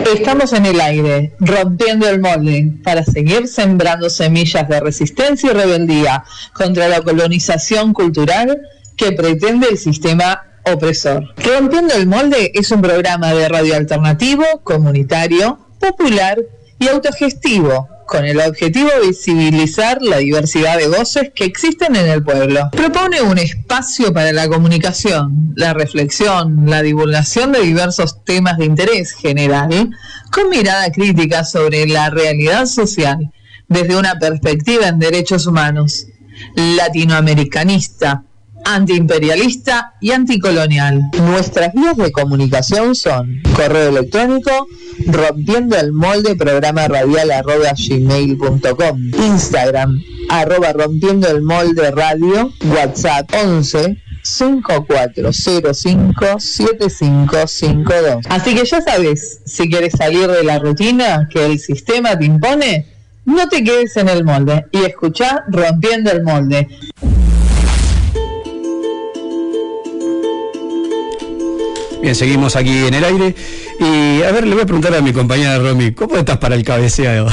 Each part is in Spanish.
Estamos en el aire, rompiendo el molde, para seguir sembrando semillas de resistencia y rebeldía contra la colonización cultural que pretende el sistema opresor. Rompiendo el molde es un programa de radio alternativo, comunitario, popular y autogestivo, con el objetivo de visibilizar la diversidad de voces que existen en el pueblo. Propone un espacio para la comunicación, la reflexión, la divulgación de diversos temas de interés general, con mirada crítica sobre la realidad social, desde una perspectiva en derechos humanos, latinoamericanista, antiimperialista y anticolonial. Nuestras vías de comunicación son correo electrónico rompiendoelmolde@gmail.com, Instagram @rompiendoelmolderadio, WhatsApp 11 5405 7552. Así que ya sabes, si quieres salir de la rutina que el sistema te impone, no te quedes en el molde y escuchá Rompiendo el Molde. Bien, seguimos aquí en el aire. Y a ver, le voy a preguntar a mi compañera Romy, ¿cómo estás para el cabeceo?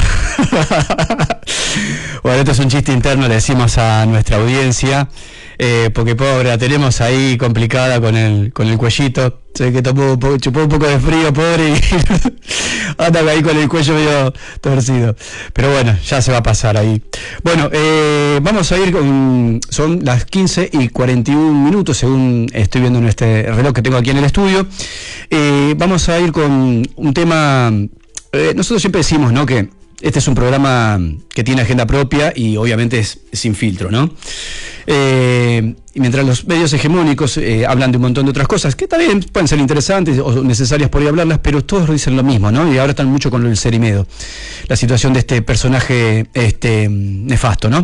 Bueno, esto es un chiste interno, le decimos a nuestra audiencia, porque pobre, la tenemos ahí complicada con el cuellito. Sé que chupó un poco de frío, pobre, y anda ahí con el cuello medio torcido. Pero bueno, ya se va a pasar ahí. Bueno, vamos a ir son las 15:41, según estoy viendo en este reloj que tengo aquí en el estudio. Vamos a ir con un tema. Nosotros siempre decimos, ¿no?, que este es un programa que tiene agenda propia y obviamente es sin filtro, ¿no? Y mientras los medios hegemónicos hablan de un montón de otras cosas, que también pueden ser interesantes o necesarias por ahí hablarlas, pero todos dicen lo mismo, ¿no? Y ahora están mucho con el Cerimedo, la situación de este personaje nefasto, ¿no?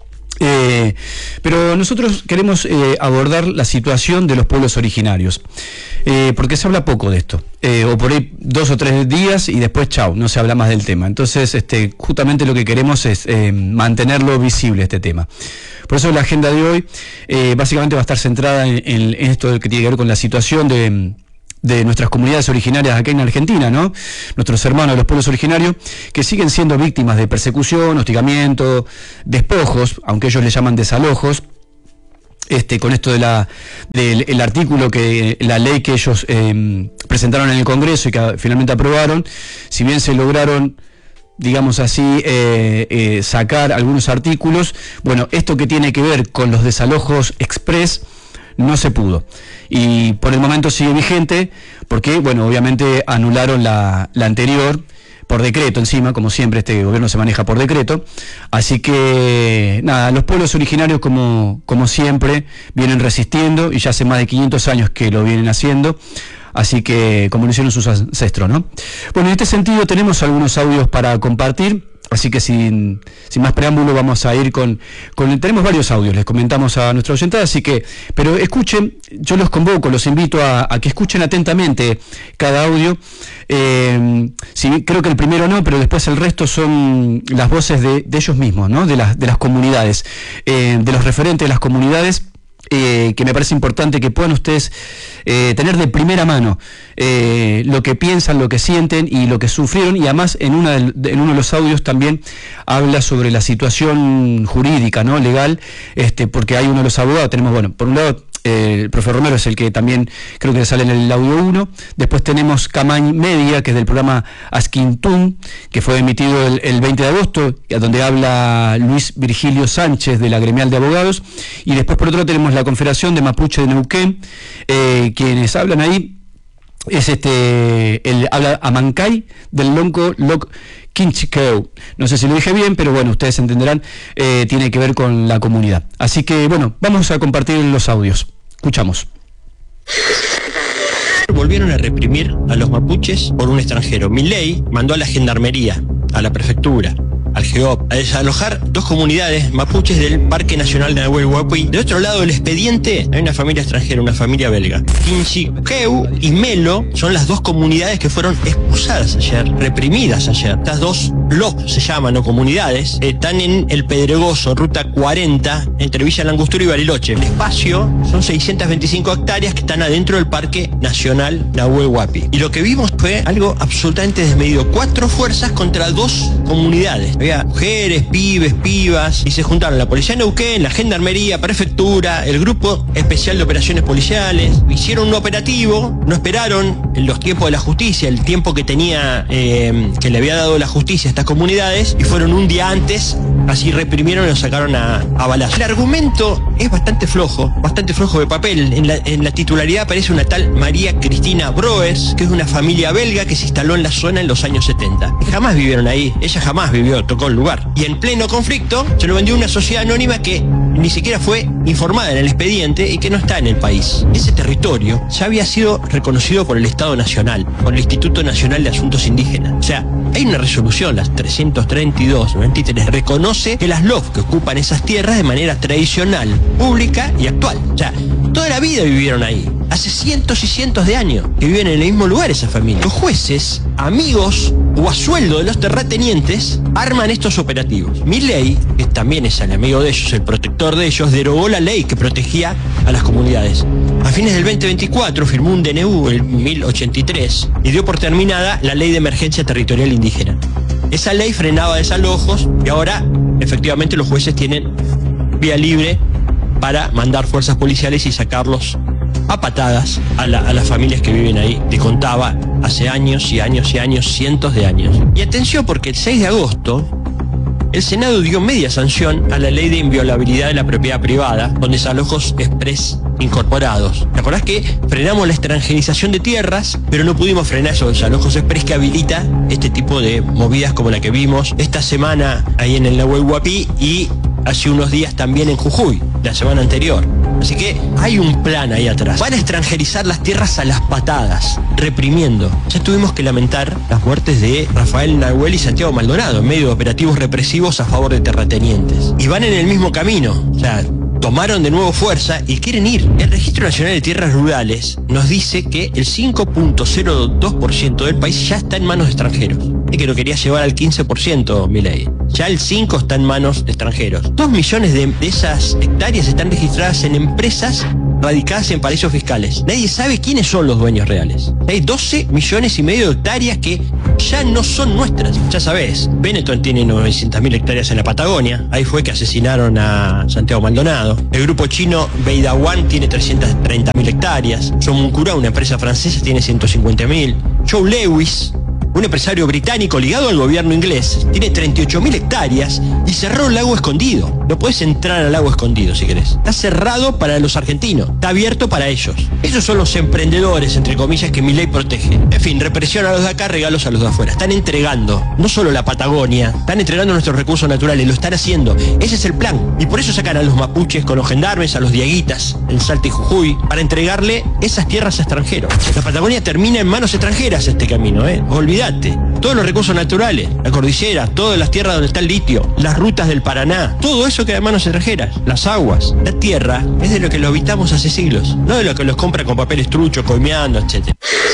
Pero nosotros queremos abordar la situación de los pueblos originarios, porque se habla poco de esto, o por ahí 2 o 3 días y después chau, no se habla más del tema. Entonces justamente lo que queremos es mantenerlo visible, este tema. Por eso la agenda de hoy básicamente va a estar centrada en esto que tiene que ver con la situación de nuestras comunidades originarias acá en Argentina, ¿no? Nuestros hermanos de los pueblos originarios que siguen siendo víctimas de persecución, hostigamiento, despojos, aunque ellos le llaman desalojos. Con esto del artículo, la ley que ellos presentaron en el Congreso y que finalmente aprobaron, si bien se lograron, digamos así, sacar algunos artículos, bueno, esto que tiene que ver con los desalojos express no se pudo. Y por el momento sigue vigente porque, bueno, obviamente anularon la anterior por decreto encima, como siempre este gobierno se maneja por decreto. Así que, nada, los pueblos originarios como siempre vienen resistiendo y ya hace más de 500 años que lo vienen haciendo. Así que, como lo hicieron sus ancestros, ¿no? Bueno, en este sentido tenemos algunos audios para compartir. Así que sin más preámbulo vamos a ir tenemos varios audios, les comentamos a nuestra oyentada, así que, pero escuchen, yo los convoco, los invito a que escuchen atentamente cada audio. Creo que el primero no, pero después el resto son las voces de ellos mismos, ¿no? De las comunidades, de los referentes de las comunidades. Que me parece importante que puedan ustedes tener de primera mano lo que piensan, lo que sienten y lo que sufrieron, y además en uno de los audios también habla sobre la situación jurídica, ¿no?, legal, porque hay uno de los abogados, tenemos, bueno, por un lado el profe Romero es el que también creo que sale en el audio 1, después tenemos Camañ Media, que es del programa Asquintún, que fue emitido el 20 de agosto, donde habla Luis Virgilio Sánchez de la Gremial de Abogados, y después por otro lado tenemos la Confederación de Mapuche de Neuquén, quienes hablan ahí es habla Amancay del Lonco Loc Quinchiqueu. No sé si lo dije bien, pero bueno, ustedes entenderán, tiene que ver con la comunidad. Así que bueno, vamos a compartir los audios. Escuchamos. Volvieron a reprimir a los mapuches por un extranjero. Milei mandó a la gendarmería, a la prefectura, al GEOP, a desalojar 2 comunidades mapuches del Parque Nacional de Nahuel Huapi. Del otro lado del expediente hay una familia extranjera, una familia belga. Quinchiqueu y Melo son las 2 comunidades que fueron expulsadas ayer, reprimidas ayer. Estas 2 LOP se llaman, o comunidades, están en El Pedregoso, ruta 40, entre Villa Langostura y Bariloche. El espacio son 625 hectáreas que están adentro del Parque Nacional Nahuel Huapi. Y lo que vimos fue algo absolutamente desmedido. 4 fuerzas contra 2 comunidades. Había mujeres, pibes, pibas, y se juntaron la Policía de Neuquén, la Gendarmería, Prefectura, el Grupo Especial de Operaciones Policiales. Hicieron un operativo, no esperaron los tiempos de la justicia, el tiempo que tenía, que le había dado la justicia a estas comunidades, y fueron un día antes, así reprimieron y lo sacaron a balazos. El argumento es bastante flojo de papel. En la titularidad aparece una tal María Cristina Broes, que es una familia belga que se instaló en la zona en los años 70. Y jamás vivieron ahí, ella jamás tocó el lugar. Y en pleno conflicto se lo vendió una sociedad anónima que ni siquiera fue informada en el expediente y que no está en el país. Ese territorio ya había sido reconocido por el Estado Nacional, por el Instituto Nacional de Asuntos Indígenas. O sea, hay una resolución, las 332-93, reconoce que las LOF que ocupan esas tierras de manera tradicional, pública y actual. O sea, toda la vida vivieron ahí. Hace cientos y cientos de años que viven en el mismo lugar esa familia. Los jueces, amigos o a sueldo de los terratenientes, arman estos operativos. Milei, que también es el amigo de ellos, el protector de ellos, derogó la ley que protegía a las comunidades. A fines del 2024 firmó un DNU, el 1083, y dio por terminada la Ley de Emergencia Territorial Indígena. Esa ley frenaba desalojos y ahora, efectivamente, los jueces tienen vía libre para mandar fuerzas policiales y sacarlos a patadas a las familias que viven ahí. Te contaba, hace años y años y años, cientos de años. Y atención, porque el 6 de agosto el Senado dio media sanción a la ley de inviolabilidad de la propiedad privada, con desalojos express incorporados. ¿Te acordás que frenamos la extranjerización de tierras, pero no pudimos frenar esos desalojos express que habilita este tipo de movidas como la que vimos esta semana ahí en el Nahuel Huapi y hace unos días también en Jujuy, la semana anterior? Así que hay un plan ahí atrás. Van a extranjerizar las tierras a las patadas, reprimiendo. Ya tuvimos que lamentar las muertes de Rafael Nahuel y Santiago Maldonado en medio de operativos represivos a favor de terratenientes. Y van en el mismo camino. O sea, tomaron de nuevo fuerza y quieren ir. El Registro Nacional de Tierras Rurales nos dice que el 5.02% del país ya está en manos de extranjeros. Es que lo quería llevar al 15%, Milei. Ya el 5% está en manos de extranjeros. 2 millones de esas hectáreas están registradas en empresas radicadas en paraísos fiscales. Nadie sabe quiénes son los dueños reales. Hay 12 millones y medio de hectáreas que ya no son nuestras. Ya sabés, Benetton tiene 900.000 hectáreas en la Patagonia. Ahí fue que asesinaron a Santiago Maldonado. El grupo chino Beidawan tiene 330.000 hectáreas. Somuncura, una empresa francesa, tiene 150.000. Joe Lewis, un empresario británico ligado al gobierno inglés, tiene 38.000 hectáreas y cerró el lago Escondido. No puedes entrar al lago Escondido si querés. Está cerrado para los argentinos, está abierto para ellos. Esos son los emprendedores, entre comillas, que Milei protege. En fin, represión a los de acá, regalos a los de afuera. Están entregando, no solo la Patagonia, están entregando nuestros recursos naturales, lo están haciendo. Ese es el plan. Y por eso sacan a los mapuches con los gendarmes, a los diaguitas, en Salta y Jujuy, para entregarle esas tierras a extranjeros. La Patagonia termina en manos extranjeras este camino, olvidate. Todos los recursos naturales, la cordillera, todas las tierras donde está el litio, las rutas del Paraná, todo eso queda en manos extranjeras, las aguas. La tierra es de lo que lo habitamos hace siglos, no de lo que los compra con papeles truchos, coimeando, etc.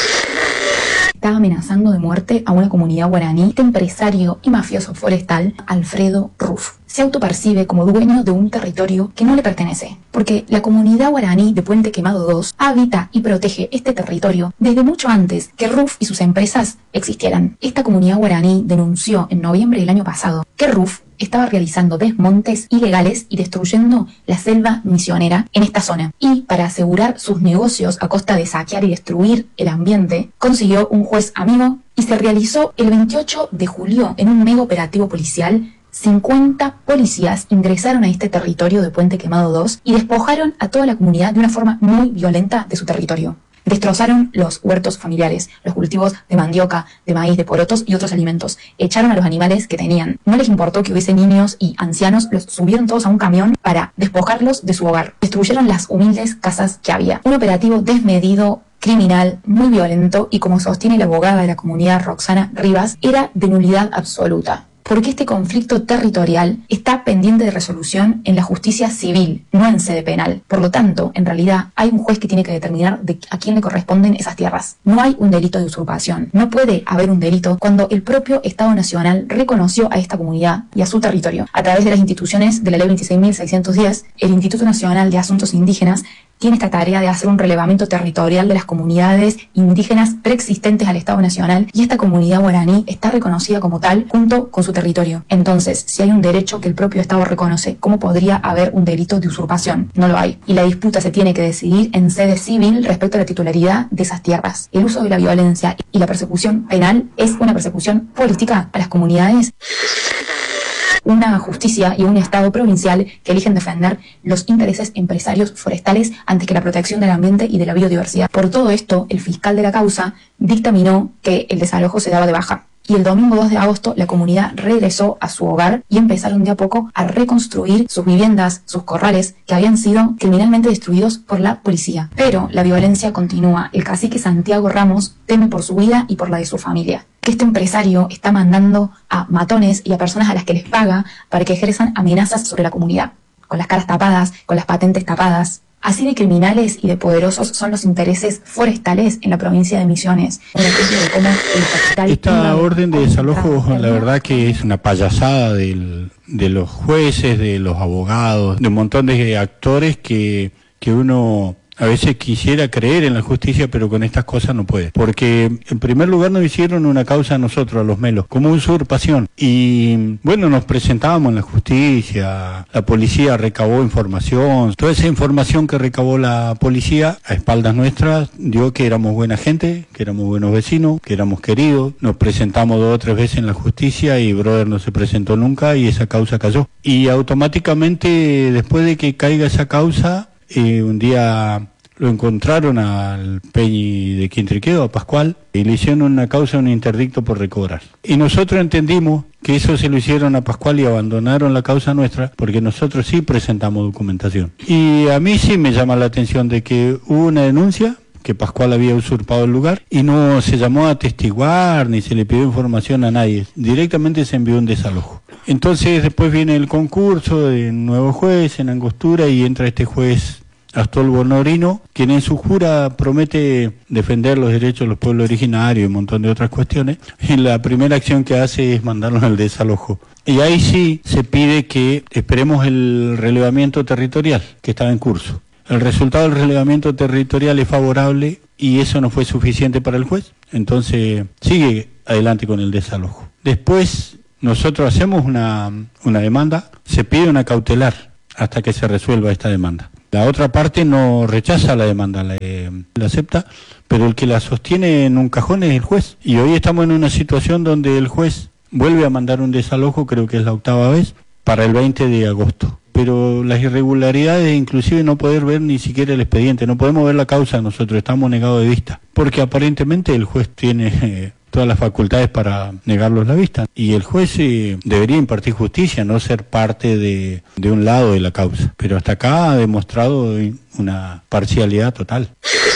Está amenazando de muerte a una comunidad guaraní, este empresario y mafioso forestal, Alfredo Ruff. Se autopercibe como dueño de un territorio que no le pertenece, porque la comunidad guaraní de Puente Quemado 2 habita y protege este territorio desde mucho antes que Ruff y sus empresas existieran. Esta comunidad guaraní denunció en noviembre del año pasado que Ruff estaba realizando desmontes ilegales y destruyendo la selva misionera en esta zona. Y para asegurar sus negocios a costa de saquear y destruir el ambiente, consiguió un juez amigo y se realizó el 28 de julio en un mega operativo policial. 50 policías ingresaron a este territorio de Puente Quemado 2 y despojaron a toda la comunidad de una forma muy violenta de su territorio. Destrozaron los huertos familiares, los cultivos de mandioca, de maíz, de porotos y otros alimentos. Echaron a los animales que tenían. No les importó que hubiese niños y ancianos, los subieron todos a un camión para despojarlos de su hogar. Destruyeron las humildes casas que había. Un operativo desmedido, criminal, muy violento y, como sostiene la abogada de la comunidad Roxana Rivas, era de nulidad absoluta. Porque este conflicto territorial está pendiente de resolución en la justicia civil, no en sede penal. Por lo tanto, en realidad, hay un juez que tiene que determinar a quién le corresponden esas tierras. No hay un delito de usurpación. No puede haber un delito cuando el propio Estado Nacional reconoció a esta comunidad y a su territorio a través de las instituciones de la Ley 26.610, el Instituto Nacional de Asuntos Indígenas tiene esta tarea de hacer un relevamiento territorial de las comunidades indígenas preexistentes al Estado Nacional, y esta comunidad guaraní está reconocida como tal junto con su territorio. Entonces, si hay un derecho que el propio Estado reconoce, ¿cómo podría haber un delito de usurpación? No lo hay. Y la disputa se tiene que decidir en sede civil respecto a la titularidad de esas tierras. El uso de la violencia y la persecución penal es una persecución política a las comunidades. Una justicia y un Estado provincial que eligen defender los intereses empresarios forestales antes que la protección del ambiente y de la biodiversidad. Por todo esto, el fiscal de la causa dictaminó que el desalojo se daba de baja. Y el domingo 2 de agosto la comunidad regresó a su hogar y empezaron de a poco a reconstruir sus viviendas, sus corrales, que habían sido criminalmente destruidos por la policía. Pero la violencia continúa. El cacique Santiago Ramos teme por su vida y por la de su familia. Que este empresario está mandando a matones y a personas a las que les paga para que ejerzan amenazas sobre la comunidad, con las caras tapadas, con las patentes tapadas. Así de criminales y de poderosos son los intereses forestales en la provincia de Misiones. Esta orden de desalojo, la verdad que es una payasada de los jueces, de los abogados, de un montón de actores que uno a veces quisiera creer en la justicia, pero con estas cosas no puede. Porque en primer lugar nos hicieron una causa a nosotros, a los melos, como usurpación. Y bueno, nos presentábamos en la justicia, la policía recabó información. Toda esa información que recabó la policía a espaldas nuestras dio que éramos buena gente, que éramos buenos vecinos, que éramos queridos. Nos presentamos 2 o 3 veces en la justicia y brother no se presentó nunca y esa causa cayó. Y automáticamente, después de que caiga esa causa, un día lo encontraron al Peñi de Quintriqueo, a Pascual, y le hicieron una causa, un interdicto por recobrar. Y nosotros entendimos que eso se lo hicieron a Pascual y abandonaron la causa nuestra, porque nosotros sí presentamos documentación. Y a mí sí me llama la atención de que hubo una denuncia, que Pascual había usurpado el lugar, y no se llamó a atestiguar, ni se le pidió información a nadie. Directamente se envió un desalojo. Entonces después viene el concurso de nuevo juez en Angostura y entra este juez Astolfo Norino, quien en su jura promete defender los derechos de los pueblos originarios y un montón de otras cuestiones, y la primera acción que hace es mandarlos al desalojo. Y ahí sí se pide que esperemos el relevamiento territorial que estaba en curso. El resultado del relevamiento territorial es favorable y eso no fue suficiente para el juez, entonces sigue adelante con el desalojo. Después nosotros hacemos una demanda, se pide una cautelar hasta que se resuelva esta demanda. La otra parte no rechaza la demanda, la acepta, pero el que la sostiene en un cajón es el juez. Y hoy estamos en una situación donde el juez vuelve a mandar un desalojo, creo que es la 8ª vez, para el 20 de agosto. Pero las irregularidades, inclusive no poder ver ni siquiera el expediente, no podemos ver la causa, nosotros estamos negados de vista, porque aparentemente el juez tiene todas las facultades para negarlos la vista, y el juez debería impartir justicia, no ser parte de un lado de la causa, pero hasta acá ha demostrado una parcialidad total.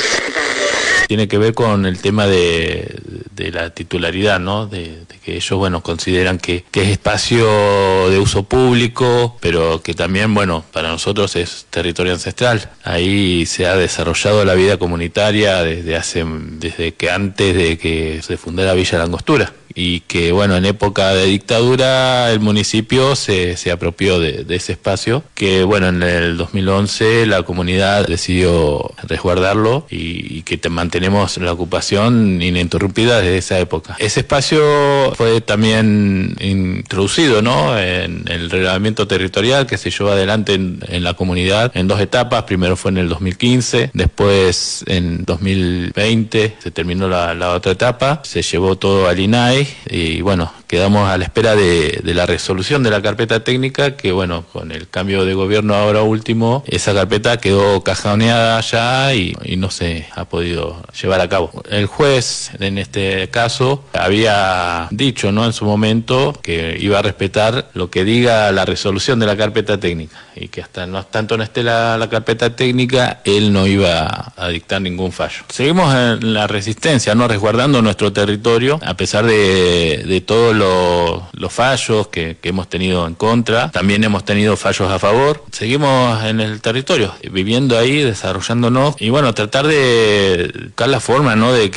Tiene que ver con el tema de la titularidad, ¿no? De que ellos, bueno, consideran que es espacio de uso público, pero que también, bueno, para nosotros es territorio ancestral. Ahí se ha desarrollado la vida comunitaria desde que antes de que se fundara Villa La Angostura. Y que, bueno, en época de dictadura el municipio se apropió de ese espacio, que, bueno, en el 2011 la comunidad decidió resguardarlo y que mantenemos la ocupación ininterrumpida desde esa época. Ese espacio fue también introducido, ¿no?, en el reglamento territorial que se llevó adelante en la comunidad en 2 etapas. Primero fue en el 2015, después en 2020 se terminó la otra etapa, se llevó todo al INAI. Y bueno, quedamos a la espera de la resolución de la carpeta técnica, que bueno, con el cambio de gobierno ahora último, esa carpeta quedó cajoneada ya y no se ha podido llevar a cabo. El juez en este caso había dicho, ¿no?, en su momento que iba a respetar lo que diga la resolución de la carpeta técnica. y que hasta tanto no esté la carpeta técnica, él no iba a dictar ningún fallo. Seguimos en la resistencia, ¿no? Resguardando nuestro territorio, a pesar de todos los fallos que hemos tenido en contra, también hemos tenido fallos a favor. Seguimos en el territorio, viviendo ahí, desarrollándonos, y bueno, tratar de buscar la forma, ¿no? De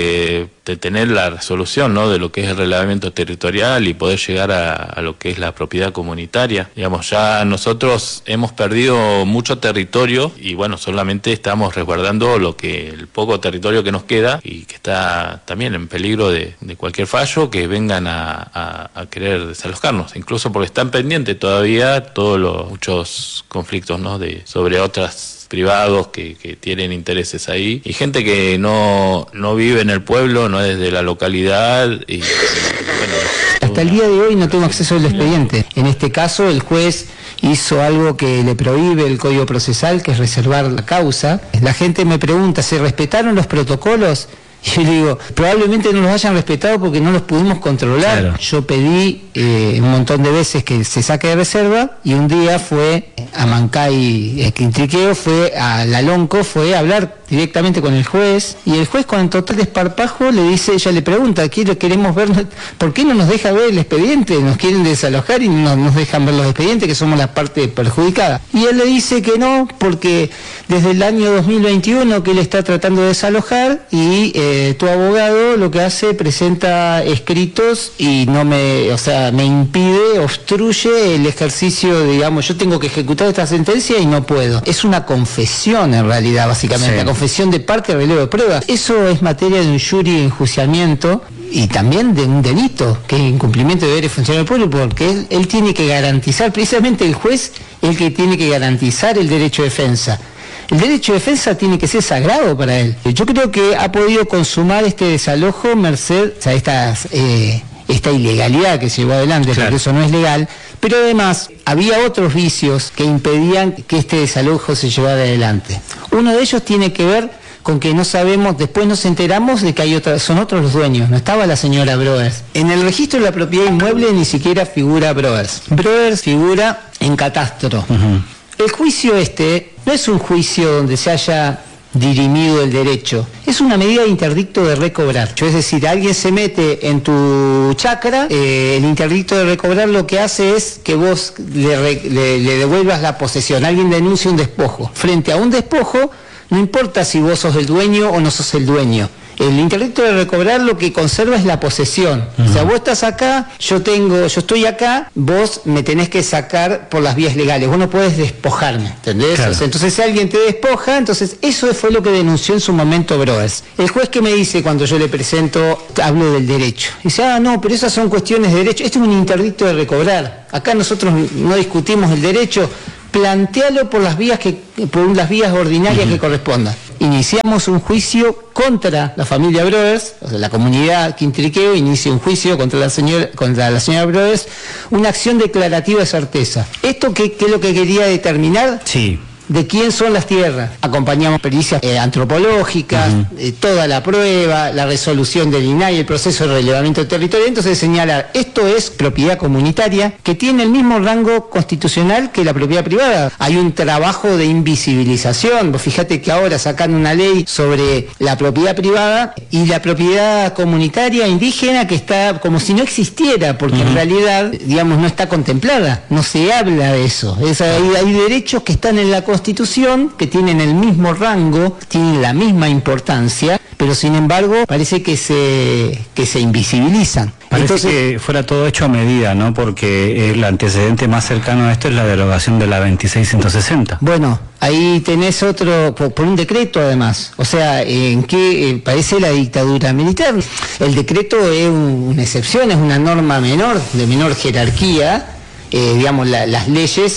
tener la resolución, ¿no? De lo que es el relevamiento territorial y poder llegar a lo que es la propiedad comunitaria. Digamos, ya nosotros hemos perdido mucho territorio y bueno, solamente estamos resguardando el poco territorio que nos queda y que está también en peligro de cualquier fallo que vengan a querer desalojarnos, incluso porque están pendientes todavía muchos conflictos, ¿no? Sobre otras privados que tienen intereses ahí y gente que no vive en el pueblo, no es de la localidad y bueno, hasta el día de hoy no tengo acceso al expediente. En este caso el juez hizo algo que le prohíbe el Código Procesal, que es reservar la causa. La gente me pregunta, ¿se respetaron los protocolos? Y yo le digo, probablemente no los hayan respetado porque no los pudimos controlar. Claro. Yo pedí un montón de veces que se saque de reserva y un día fue a Mancay Quintriqueo, fue a Lalonco, fue a hablar directamente con el juez y el juez con total desparpajo le dice, ella le pregunta, queremos ver, ¿por qué no nos deja ver el expediente? Nos quieren desalojar y no nos dejan ver los expedientes, que somos la parte perjudicada. Y él le dice que no, porque desde el año 2021 que él está tratando de desalojar y tu abogado lo que hace, presenta escritos y me impide, obstruye el ejercicio, digamos, yo tengo que ejecutar esta sentencia y no puedo. Es una confesión en realidad, básicamente, la confesión de parte, relevo de pruebas. Eso es materia de un jury de enjuiciamiento y también de un delito, que es incumplimiento de deberes funcionarios del pueblo, porque él tiene que garantizar, precisamente el juez, el que tiene que garantizar el derecho de defensa. El derecho de defensa tiene que ser sagrado para él. Yo creo que ha podido consumar este desalojo merced a esta ilegalidad que se llevó adelante, claro, porque eso no es legal, pero además había otros vicios que impedían que este desalojo se llevara adelante. Uno de ellos tiene que ver con que no sabemos, después nos enteramos de que son otros los dueños, no estaba la señora Broers. En el registro de la propiedad inmueble ni siquiera figura Broers. Broers figura en catastro. El juicio no es un juicio donde se haya dirimido el derecho, es una medida de interdicto de recobrar. Es decir, alguien se mete en tu chacra, el interdicto de recobrar lo que hace es que vos le devuelvas la posesión. Alguien denuncia un despojo. Frente a un despojo, no importa si vos sos el dueño o no sos el dueño. El interdicto de recobrar lo que conserva es la posesión. O sea, vos estás acá, yo estoy acá, vos me tenés que sacar por las vías legales, vos no podés despojarme, ¿entendés? Claro. O sea, entonces si alguien te despoja, entonces eso fue lo que denunció en su momento Broers. El juez que me dice cuando yo le presento, hablo del derecho, dice, no, pero esas son cuestiones de derecho, este es un interdicto de recobrar, acá nosotros no discutimos el derecho, plantéalo por las vías ordinarias que correspondan. Iniciamos un juicio contra la familia Broers, o sea, la comunidad Quintriqueo inicia un juicio contra la señora Broers, una acción declarativa de certeza. ¿Esto qué es lo que quería determinar? Sí. ¿De quién son las tierras? Acompañamos pericias antropológicas, toda la prueba, la resolución del INAI, el proceso de relevamiento territorial. Entonces señalar, esto es propiedad comunitaria que tiene el mismo rango constitucional que la propiedad privada. Hay un trabajo de invisibilización. Vos fíjate que ahora sacan una ley sobre la propiedad privada y la propiedad comunitaria indígena que está como si no existiera, porque en realidad, digamos, no está contemplada. No se habla de eso. Hay derechos que están en la Constitución, que tienen el mismo rango, tienen la misma importancia, pero sin embargo parece que se invisibilizan. Parece Entonces, que fuera todo hecho a medida, ¿no? Porque el antecedente más cercano a esto es la derogación de la 2660. Bueno, ahí tenés otro, por un decreto además, o sea, en que parece la dictadura militar. El decreto es una excepción, es una norma menor, de menor jerarquía. Digamos, las leyes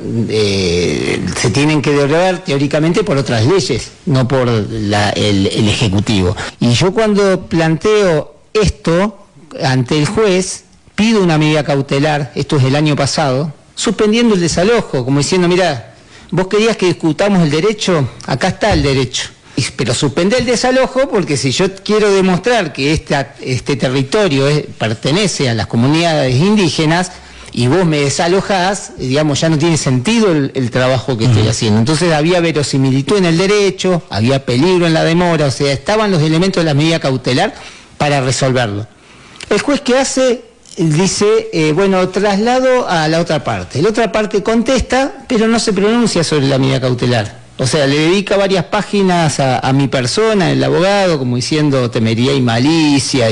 se tienen que derogar teóricamente por otras leyes, no por el Ejecutivo. Y yo cuando planteo esto ante el juez, pido una medida cautelar, esto es del año pasado, suspendiendo el desalojo, como diciendo, mirá, vos querías que discutamos el derecho, acá está el derecho. Pero suspender el desalojo porque si yo quiero demostrar que este territorio pertenece a las comunidades indígenas, y vos me desalojás, digamos, ya no tiene sentido el trabajo que estoy haciendo. Entonces había verosimilitud en el derecho, había peligro en la demora, o sea, estaban los elementos de la medida cautelar para resolverlo. El juez, ¿qué hace? Dice, bueno, traslado a la otra parte. La otra parte contesta, pero no se pronuncia sobre la medida cautelar. O sea, le dedica varias páginas a mi persona, el abogado, como diciendo temeridad y malicia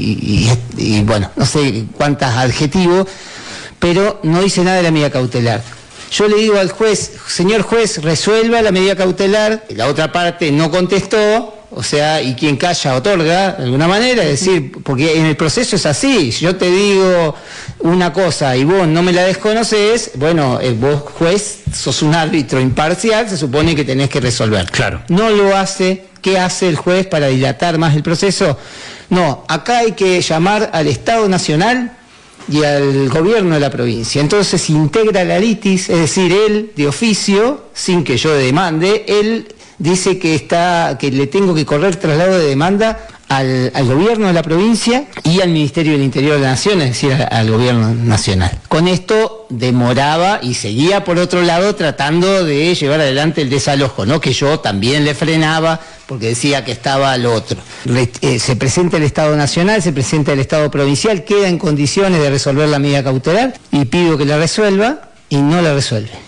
y bueno, no sé cuántos adjetivos, pero no dice nada de la medida cautelar. Yo le digo al juez, señor juez, resuelva la medida cautelar, la otra parte no contestó, o sea, y quien calla otorga, de alguna manera, es decir, porque en el proceso es así, si yo te digo una cosa y vos no me la desconocés, bueno, vos juez sos un árbitro imparcial, se supone que tenés que resolver. Claro. No lo hace. ¿Qué hace el juez para dilatar más el proceso? No, acá hay que llamar al Estado Nacional y al gobierno de la provincia. Entonces integra la litis, es decir, él de oficio, sin que yo demande, él dice que le tengo que correr traslado de demanda al gobierno de la provincia y al Ministerio del Interior de la Nación, es decir, al gobierno nacional. Con esto demoraba y seguía por otro lado tratando de llevar adelante el desalojo, ¿no? Que yo también le frenaba porque decía que estaba al otro. Se presenta el Estado Nacional, se presenta el Estado Provincial, queda en condiciones de resolver la medida cautelar y pido que la resuelva. Y no la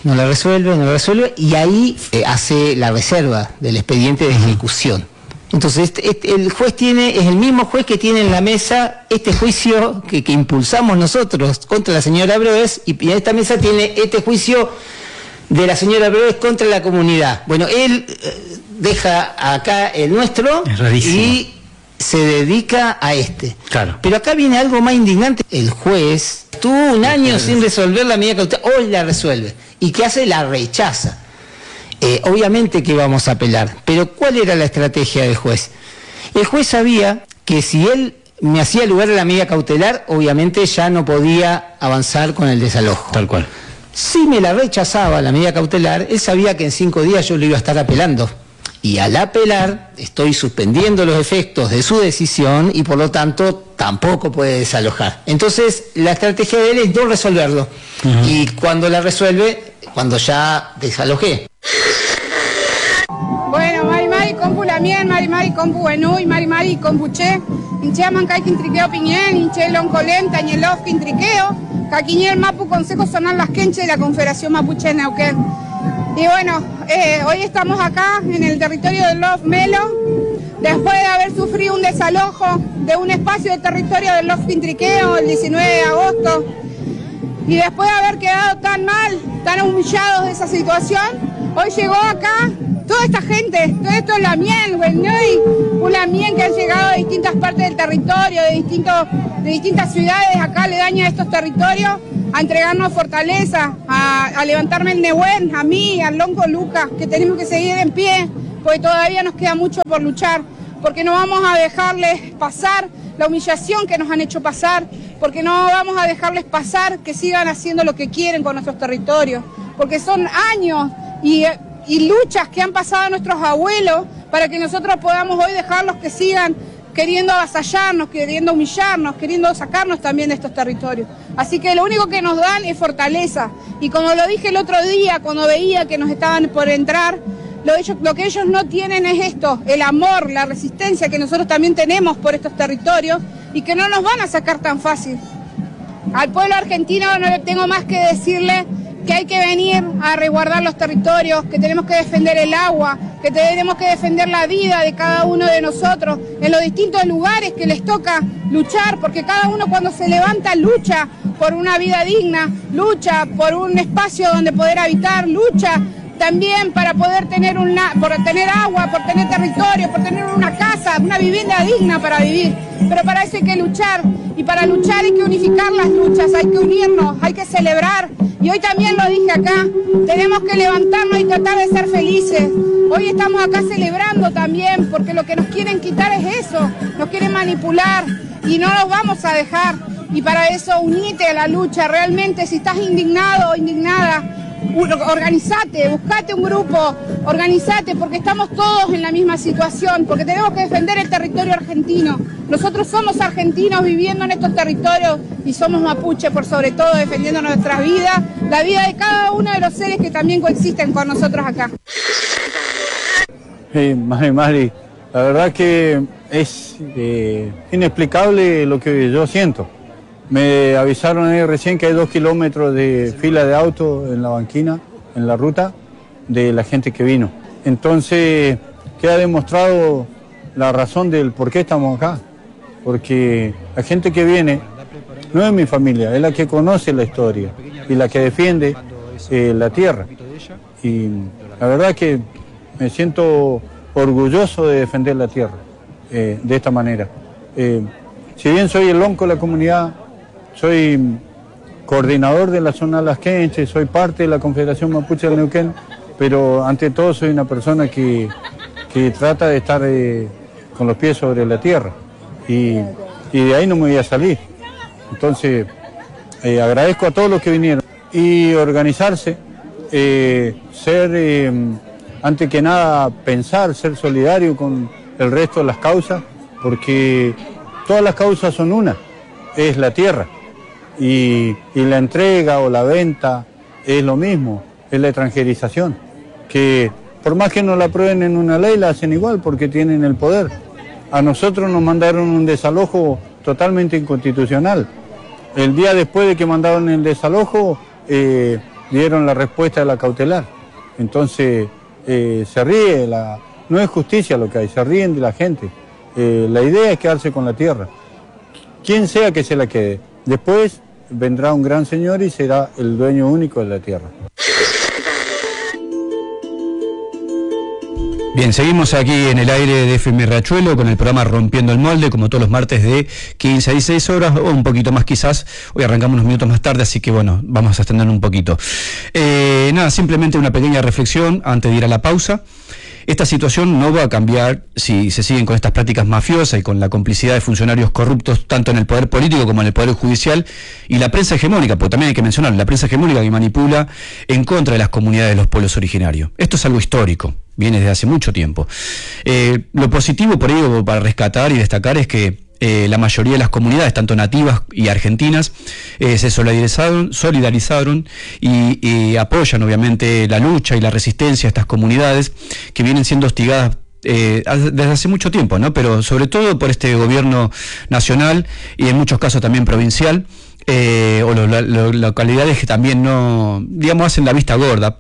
resuelve, y ahí hace la reserva del expediente de ejecución. Entonces, el juez es el mismo juez que tiene en la mesa este juicio que impulsamos nosotros contra la señora Broes, y en esta mesa tiene este juicio de la señora Broes contra la comunidad. Bueno, él deja acá el nuestro y se dedica a este. Claro. Pero acá viene algo más indignante. El juez estuvo un año sin resolver la medida cautelar, hoy la resuelve. ¿Y qué hace? La rechaza. Obviamente que vamos a apelar, pero ¿cuál era la estrategia del juez? El juez sabía que si él me hacía lugar a la medida cautelar, obviamente ya no podía avanzar con el desalojo. Tal cual. Si me la rechazaba la medida cautelar, él sabía que en 5 días yo lo iba a estar apelando. Y al apelar, estoy suspendiendo los efectos de su decisión y por lo tanto tampoco puede desalojar. Entonces, la estrategia de él es no resolverlo. Y cuando la resuelve, cuando ya desalojé. Bueno, mari compu lamien, mari compu enui, mari compu che, incheaman kai quintriqueo piñén, inchelon colem, tañelov quintriqueo, caquiñel mapu Consejo Zonal Las Quenches de la Confederación Mapuche Neuquén. Y bueno, hoy estamos acá en el territorio del Lof Melo, después de haber sufrido un desalojo de un espacio de territorio del Lof Quintriqueo el 19 de agosto, y después de haber quedado tan mal, tan humillados de esa situación, hoy llegó acá toda esta gente, todo esto es la miel, una miel que han llegado de distintas partes del territorio, de distintas ciudades acá aledañas a estos territorios, a entregarnos fortaleza, a levantarme el Nehuen, a mí, al Lonco Lucas, que tenemos que seguir en pie, porque todavía nos queda mucho por luchar, porque no vamos a dejarles pasar la humillación que nos han hecho pasar, porque no vamos a dejarles pasar que sigan haciendo lo que quieren con nuestros territorios, porque son años y luchas que han pasado nuestros abuelos para que nosotros podamos hoy dejarlos que sigan queriendo avasallarnos, queriendo humillarnos, queriendo sacarnos también de estos territorios. Así que lo único que nos dan es fortaleza. Y como lo dije el otro día, cuando veía que nos estaban por entrar, lo que ellos no tienen es esto, el amor, la resistencia que nosotros también tenemos por estos territorios y que no nos van a sacar tan fácil. Al pueblo argentino no le tengo más que decirle que hay que venir a resguardar los territorios, que tenemos que defender el agua, que tenemos que defender la vida de cada uno de nosotros en los distintos lugares que les toca luchar, porque cada uno cuando se levanta lucha por una vida digna, lucha por un espacio donde poder habitar, lucha también para poder tener por tener agua, por tener territorio, por tener una casa, una vivienda digna para vivir. Pero para eso hay que luchar, y para luchar hay que unificar las luchas, hay que unirnos, hay que celebrar. Y hoy también lo dije acá, tenemos que levantarnos y tratar de ser felices. Hoy estamos acá celebrando también, porque lo que nos quieren quitar es eso, nos quieren manipular y no nos vamos a dejar. Y para eso unite a la lucha, realmente si estás indignado o indignada, organizate, buscate un grupo, organizate, porque estamos todos en la misma situación, porque tenemos que defender el territorio argentino. Nosotros somos argentinos viviendo en estos territorios y somos mapuche por sobre todo, defendiendo nuestras vidas, la vida de cada uno de los seres que también coexisten con nosotros acá. Mari, la verdad que es inexplicable lo que yo siento. Me avisaron ahí recién que hay 2 kilómetros de fila de autos en la banquina, en la ruta, de la gente que vino. Entonces, queda demostrado la razón del por qué estamos acá. Porque la gente que viene no es mi familia, es la que conoce la historia y la que defiende la tierra. Y la verdad que me siento orgulloso de defender la tierra de esta manera. Si bien soy el lonco de la comunidad, soy coordinador de la zona Las Quenches, soy parte de la Confederación Mapuche del Neuquén, pero ante todo soy una persona que trata de estar con los pies sobre la tierra y de ahí no me voy a salir. Entonces agradezco a todos los que vinieron y organizarse, ser antes que nada pensar, ser solidario con el resto de las causas, porque todas las causas son una, es la tierra. Y la entrega o la venta es lo mismo, es la extranjerización, que por más que no la aprueben en una ley, la hacen igual porque tienen el poder. A nosotros nos mandaron un desalojo totalmente inconstitucional. El día después de que mandaron el desalojo, dieron la respuesta de la cautelar. Entonces, se ríe, no es justicia lo que hay, se ríen de la gente. La idea es quedarse con la tierra, quien sea que se la quede. Después vendrá un gran señor y será el dueño único de la tierra. Bien, seguimos aquí en el aire de FM Riachuelo con el programa Rompiendo el Molde, como todos los martes de 15 a 16 horas, o un poquito más quizás. Hoy arrancamos unos minutos más tarde, así que bueno, vamos a extender un poquito. Nada, simplemente una pequeña reflexión antes de ir a la pausa. Esta situación no va a cambiar si se siguen con estas prácticas mafiosas y con la complicidad de funcionarios corruptos tanto en el poder político como en el poder judicial y la prensa hegemónica, porque también hay que mencionar la prensa hegemónica que manipula en contra de las comunidades de los pueblos originarios. Esto es algo histórico, viene desde hace mucho tiempo. Lo positivo por ello para rescatar y destacar es que la mayoría de las comunidades, tanto nativas y argentinas, se solidarizaron y apoyan obviamente la lucha y la resistencia a estas comunidades que vienen siendo hostigadas desde hace mucho tiempo, ¿no? Pero sobre todo por este gobierno nacional y en muchos casos también provincial, o localidades que también no, digamos, hacen la vista gorda.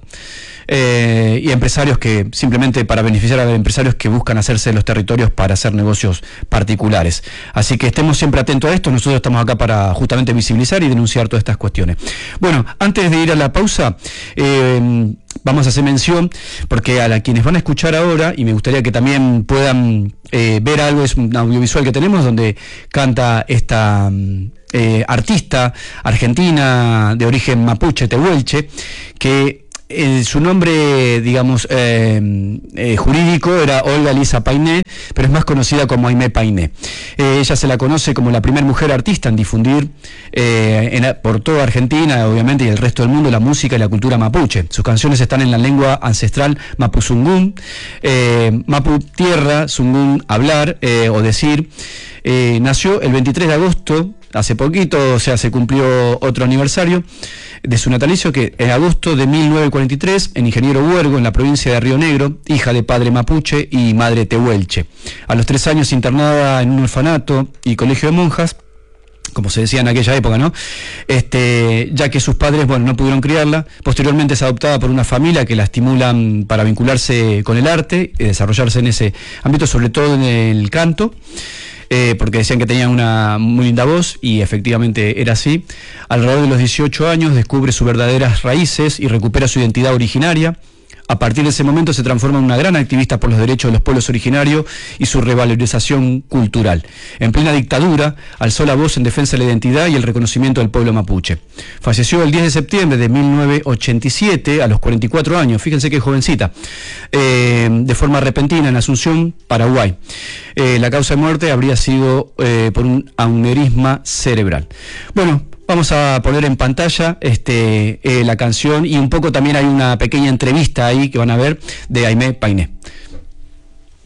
Y empresarios que simplemente para beneficiar a los empresarios que buscan hacerse de los territorios para hacer negocios particulares. Así que estemos siempre atentos a esto. Nosotros estamos acá para justamente visibilizar y denunciar todas estas cuestiones. Bueno, antes de ir a la pausa, vamos a hacer mención, porque a quienes van a escuchar ahora, y me gustaría que también puedan ver algo, es un audiovisual que tenemos donde canta esta artista argentina de origen mapuche, tehuelche, que su nombre, digamos, jurídico era Olga Elisa Painé, pero es más conocida como Aimé Painé. Ella se la conoce como la primera mujer artista en difundir por toda Argentina, obviamente, y el resto del mundo, la música y la cultura mapuche. Sus canciones están en la lengua ancestral mapuzungún, mapu tierra, zungún hablar o decir. Nació el 23 de agosto, hace poquito, o sea, se cumplió otro aniversario de su natalicio, que en agosto de 1943, en Ingeniero Huergo, en la provincia de Río Negro, hija de padre mapuche y madre tehuelche. A los 3 años internada en un orfanato y colegio de monjas, como se decía en aquella época, ¿no? Ya que sus padres, bueno, no pudieron criarla. Posteriormente es adoptada por una familia que la estimulan para vincularse con el arte y desarrollarse en ese ámbito, sobre todo en el canto. Porque decían que tenía una muy linda voz, y efectivamente era así. Alrededor de los 18 años descubre sus verdaderas raíces y recupera su identidad originaria. A partir de ese momento se transforma en una gran activista por los derechos de los pueblos originarios y su revalorización cultural. En plena dictadura, alzó la voz en defensa de la identidad y el reconocimiento del pueblo mapuche. Falleció el 10 de septiembre de 1987, a los 44 años, fíjense qué jovencita, de forma repentina en Asunción, Paraguay. La causa de muerte habría sido por un aneurisma cerebral. Bueno, Vamos a poner en pantalla la canción y un poco también hay una pequeña entrevista ahí que van a ver de Aimé Painé.